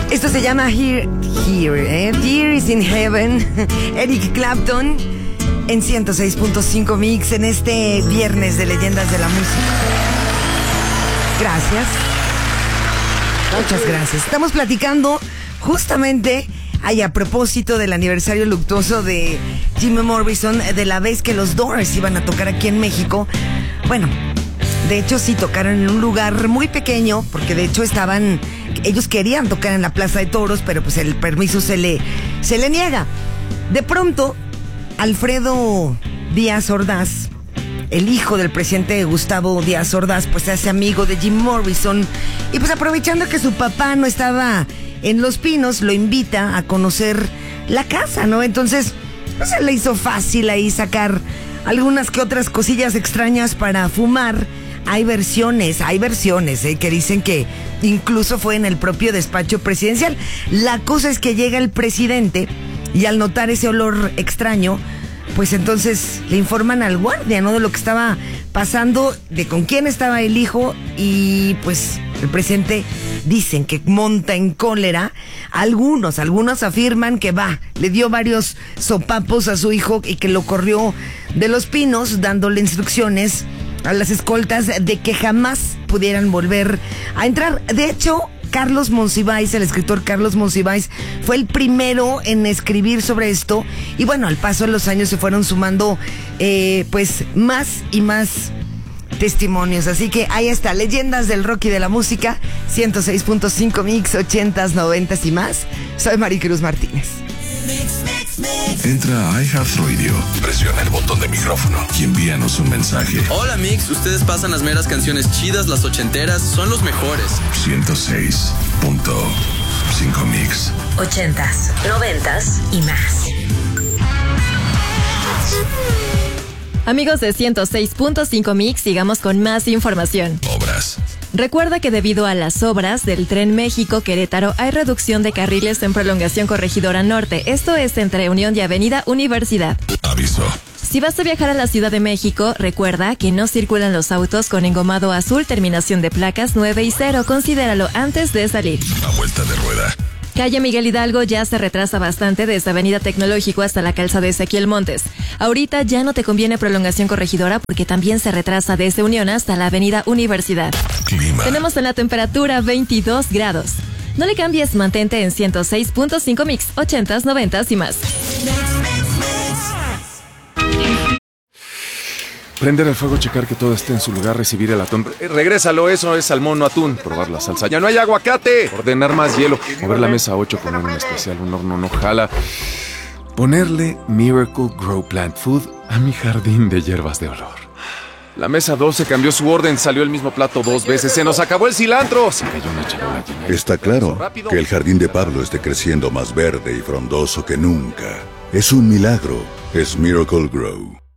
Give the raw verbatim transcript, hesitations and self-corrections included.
Esto se llama Here, Here, ¿eh? Here is in Heaven. Eric Clapton en ciento seis punto cinco Mix en este viernes de Leyendas de la Música. Gracias. Muchas gracias. Estamos platicando justamente ay, a propósito del aniversario luctuoso de Jim Morrison, de la vez que los Doors iban a tocar aquí en México. Bueno, de hecho sí tocaron en un lugar muy pequeño, porque de hecho estaban, ellos querían tocar en la Plaza de Toros, pero pues el permiso se le, se le niega. De pronto, Alfredo Díaz Ordaz, el hijo del presidente Gustavo Díaz Ordaz, pues se hace amigo de Jim Morrison, y pues aprovechando que su papá no estaba en Los Pinos, lo invita a conocer la casa, ¿no? Entonces, pues se le hizo fácil ahí sacar algunas que otras cosillas extrañas para fumar. Hay versiones, hay versiones, ¿eh? Que dicen que incluso fue en el propio despacho presidencial. La cosa es que llega el presidente y al notar ese olor extraño, pues entonces le informan al guardia, ¿no? De lo que estaba pasando, de con quién estaba el hijo, y pues el presidente dicen que monta en cólera. Algunos, algunos afirman que va, le dio varios sopapos a su hijo y que lo corrió de Los Pinos, dándole instrucciones a las escoltas de que jamás pudieran volver a entrar. De hecho, Carlos Monsiváis, el escritor Carlos Monsiváis, fue el primero en escribir sobre esto, y bueno, al paso de los años se fueron sumando eh, pues más y más testimonios. Así que ahí está, Leyendas del Rock y de la Música, ciento seis punto cinco Mix, ochentas, noventas y más. Soy Maricruz Martínez. Entra a iHeartRadio, presiona el botón de micrófono y envíanos un mensaje. Hola Mix, ustedes pasan las meras canciones chidas, las ochenteras, son los mejores. ciento seis punto cinco Mix. Ochentas, noventas y más. Amigos de ciento seis punto cinco Mix, sigamos con más información. Obras. Recuerda que debido a las obras del Tren México-Querétaro hay reducción de carriles en prolongación Corregidora Norte. Esto es entre Unión y Avenida Universidad. Aviso. Si vas a viajar a la Ciudad de México, recuerda que no circulan los autos con engomado azul, terminación de placas nueve y cero. Considéralo antes de salir. A vuelta de rueda. Calle Miguel Hidalgo ya se retrasa bastante desde Avenida Tecnológico hasta la calzada de Ezequiel Montes. Ahorita ya no te conviene prolongación Corregidora porque también se retrasa desde Unión hasta la Avenida Universidad. Clima. Tenemos en la temperatura veintidós grados. No le cambies, mantente en ciento seis punto cinco Mix, ochentas, noventas y más. Prender el fuego, checar que todo esté en su lugar, recibir el atún. Eh, regrésalo, eso es salmón, no atún. Probar la salsa. ¡Ya no hay aguacate! Ordenar más hielo. Mover la mesa ocho, poner un especial, un horno no jala. Ponerle Miracle Grow Plant Food a mi jardín de hierbas de olor. La mesa doce cambió su orden, salió el mismo plato dos veces. ¡Se nos acabó el cilantro! Se cayó una charola llena. Está claro que el jardín de Pablo esté creciendo más verde y frondoso que nunca. Es un milagro. Es Miracle Grow.